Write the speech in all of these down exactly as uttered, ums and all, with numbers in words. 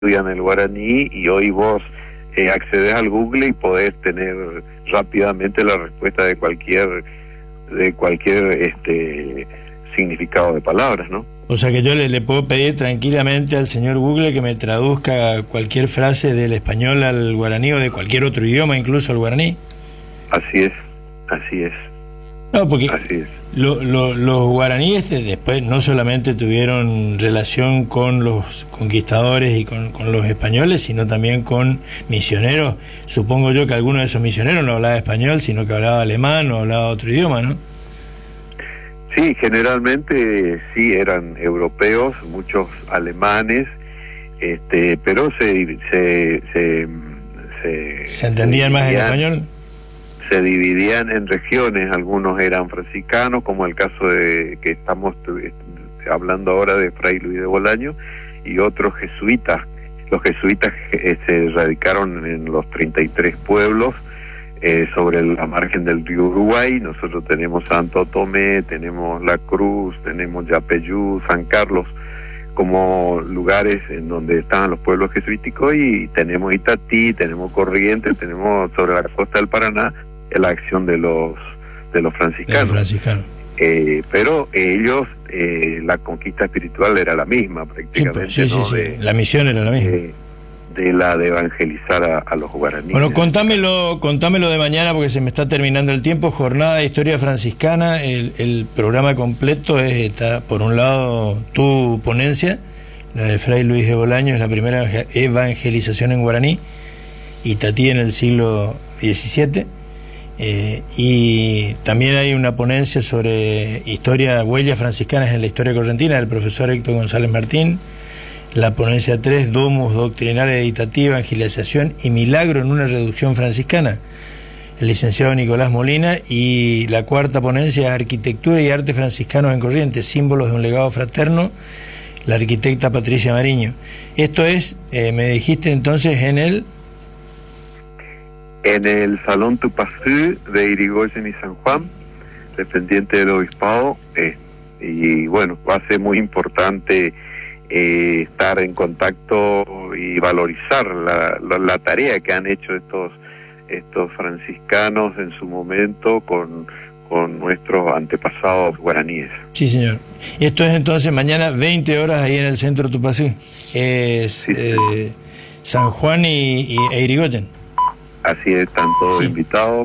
estudian el guaraní, y hoy vos eh, accedes al Google y podés tener rápidamente la respuesta de cualquier de cualquier este significado de palabras, ¿no? O sea que yo le, le puedo pedir tranquilamente al señor Google que me traduzca cualquier frase del español al guaraní o de cualquier otro idioma, incluso al guaraní. Así es, así es. No, porque así es. Lo, lo, los guaraníes después no solamente tuvieron relación con los conquistadores y con, con los españoles, sino también con misioneros. Supongo yo que alguno de esos misioneros no hablaba español, sino que hablaba alemán o hablaba otro idioma, ¿no? Sí, generalmente sí eran europeos, muchos alemanes, este, pero se se se, se, ¿Se entendían se más en español? Se dividían en regiones, algunos eran franciscanos, como el caso de que estamos hablando ahora de Fray Luis de Bolaño, y otros jesuitas. Los jesuitas eh, se radicaron en los treinta y tres pueblos eh, sobre la margen del río Uruguay. Nosotros tenemos Santo Tomé, tenemos La Cruz, tenemos Yapeyú, San Carlos, como lugares en donde estaban los pueblos jesuíticos, y tenemos Itatí, tenemos Corrientes, tenemos sobre la costa del Paraná la acción de los de los franciscanos. De los franciscanos. Eh, pero ellos, eh, la conquista espiritual era la misma prácticamente. Sí, sí, ¿no? sí, de, sí. La misión era la misma. De, de la de evangelizar a, a los guaraníes. Bueno, contámelo, contámelo de mañana porque se me está terminando el tiempo. Jornada de Historia Franciscana, el, el programa completo es, está por un lado tu ponencia, la de Fray Luis de Bolaño, es la primera evangelización en guaraní, Itatí en el siglo diecisiete. Eh, y también hay una ponencia sobre historia, huellas franciscanas en la historia correntina, del profesor Héctor González Martín. La ponencia tres, Domus Doctrinales de Itatí, Evangelización y Milagro en una reducción franciscana, el licenciado Nicolás Molina. Y la cuarta ponencia, Arquitectura y Arte Franciscanos en Corrientes, símbolos de un legado fraterno, la arquitecta Patricia Mariño. Esto es, eh, me dijiste entonces, en el... En el Salón Tupacú de Irigoyen y San Juan, dependiente del obispado, eh, y bueno, va a ser muy importante eh, estar en contacto y valorizar la, la, la tarea que han hecho estos estos franciscanos en su momento con, con nuestros antepasados guaraníes. Sí, señor. Esto es entonces mañana veinte horas ahí en el centro Tupacú. Es sí, eh, sí. San Juan y, y e Irigoyen. Así es, están todos sí. invitados.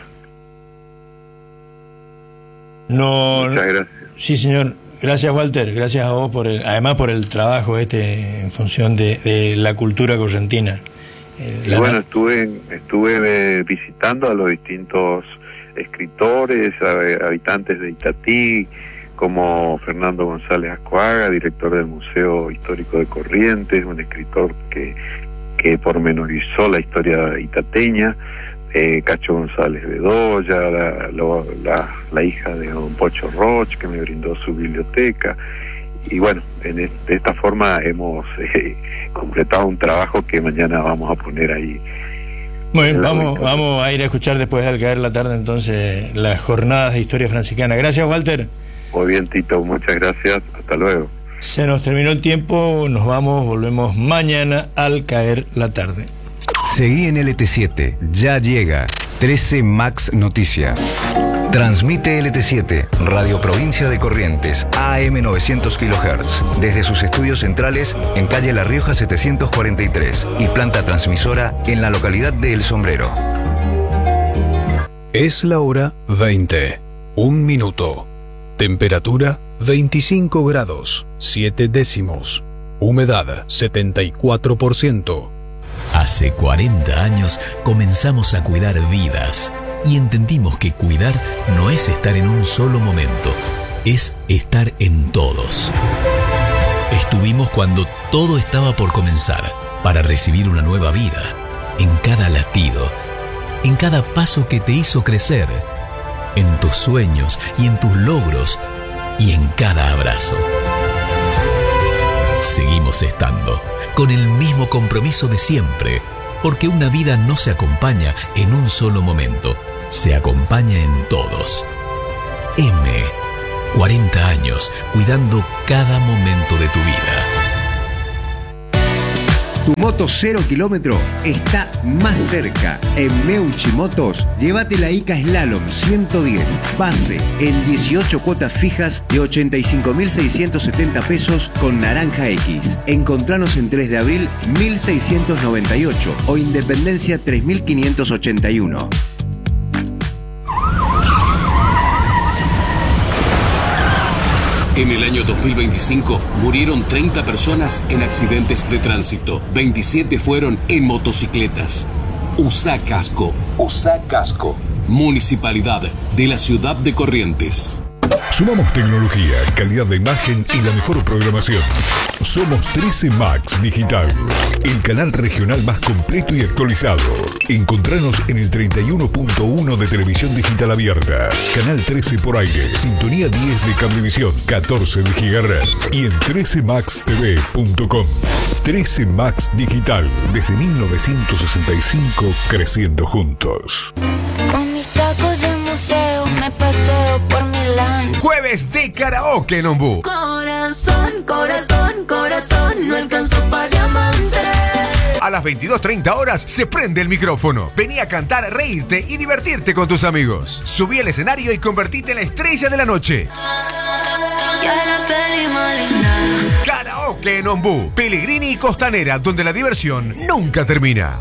No, Muchas gracias. Sí, señor. Gracias, Walter. Gracias a vos por el, además por el trabajo este en función de, de la cultura correntina. Eh, y bueno, estuve estuve visitando a los distintos escritores, a, habitantes de Itatí, como Fernando González Ascuaga, director del Museo Histórico de Corrientes, un escritor que que pormenorizó la historia itateña, eh, Cacho González Bedoya, la, la, la hija de don Pocho Roch, que me brindó su biblioteca, y bueno, en este, de esta forma hemos eh, completado un trabajo que mañana vamos a poner ahí. Muy bien, vamos, vamos a ir a escuchar después al caer la tarde entonces las jornadas de historia franciscana. Gracias, Walter. Muy bien, Tito, muchas gracias, hasta luego. Se nos terminó el tiempo, nos vamos, volvemos mañana al caer la tarde. Seguí en L T siete, ya llega trece Max Noticias. Transmite L T siete, Radio Provincia de Corrientes, A M novecientos kilohertz, desde sus estudios centrales en calle La Rioja setecientos cuarenta y tres y planta transmisora en la localidad de El Sombrero. Es la hora veinte, un minuto. Temperatura veinticinco grados, siete décimos. Humedad setenta y cuatro por ciento. Hace cuarenta años comenzamos a cuidar vidas y entendimos que cuidar no es estar en un solo momento, es estar en todos. Estuvimos cuando todo estaba por comenzar para recibir una nueva vida, en cada latido, en cada paso que te hizo crecer, en tus sueños y en tus logros y en cada abrazo. Seguimos estando con el mismo compromiso de siempre, porque una vida no se acompaña en un solo momento, se acompaña en todos. M, cuarenta años cuidando cada momento de tu vida. Tu moto cero kilómetro está más cerca. En Meucci Motos, llévate la Ica Slalom ciento diez, base en dieciocho cuotas fijas de ochenta y cinco mil seiscientos setenta pesos con Naranja X. Encontranos en tres de abril mil seiscientos noventa y ocho o Independencia tres mil quinientos ochenta y uno. En el año dos mil veinticinco murieron treinta personas en accidentes de tránsito. veintisiete fueron en motocicletas. Usa casco. Usa casco. Municipalidad de la Ciudad de Corrientes. Sumamos tecnología, calidad de imagen y la mejor programación. Somos trece Max Digital, el canal regional más completo y actualizado. Encontranos en el treinta y uno punto uno de Televisión Digital Abierta, Canal trece por aire, Sintonía diez de Cablevisión, catorce de Gigaret y en trece max t v punto com. trece Max Digital, desde mil novecientos sesenta y cinco, creciendo juntos. Con mis tacos de museo me paseo por Milán. Jueves de karaoke en Ombú. Corazón, corazón, corazón, no alcanzó pa' diamante. A las veintidós treinta horas se prende el micrófono. Vení a cantar, reírte y divertirte con tus amigos. Subí al escenario y convertite en la estrella de la noche. Karaoke en Ombú, Pellegrini y Costanera, donde la diversión nunca termina.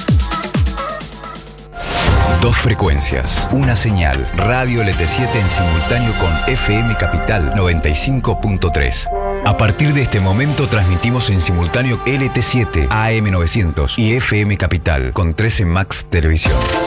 Dos frecuencias, una señal, Radio L T siete en simultáneo con F M Capital noventa y cinco punto tres. A partir de este momento transmitimos en simultáneo L T siete, A M novecientos y F M Capital con trece Max Televisión.